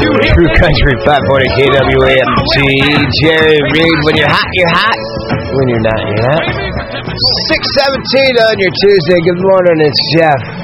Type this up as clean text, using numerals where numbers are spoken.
True Country 540 KWAMT. Jerry Reed. When you're hot, you're hot. When you're not, you're not. 6:17 on your Tuesday. Good morning, it's Jeff.